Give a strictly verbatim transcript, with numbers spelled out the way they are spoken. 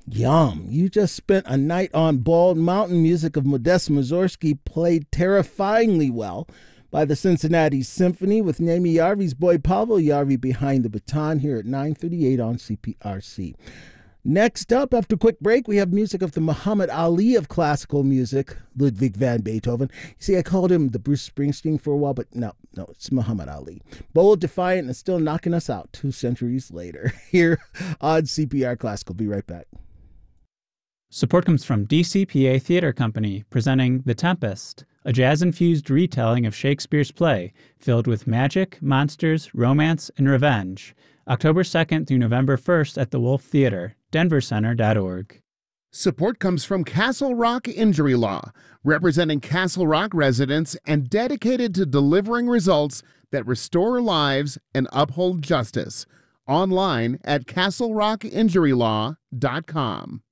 Yum. You just spent a night on Bald Mountain. Music of Modest Mussorgsky played terrifyingly well by the Cincinnati Symphony with Naomi Yarvi's boy Pavel Yarvi behind the baton here at nine thirty-eight on C P R C. Next up, after a quick break, we have music of the Muhammad Ali of classical music, Ludwig van Beethoven. You see, I called him the Bruce Springsteen for a while, but no, no, it's Muhammad Ali. Bold, defiant, and still knocking us out two centuries later here on C P R Classical. Be right back. Support comes from D C P A Theater Company, presenting The Tempest, a jazz-infused retelling of Shakespeare's play filled with magic, monsters, romance, and revenge. October second through November first at the Wolf Theater, denver center dot org. Support comes from Castle Rock Injury Law, representing Castle Rock residents and dedicated to delivering results that restore lives and uphold justice. Online at castle rock injury law dot com.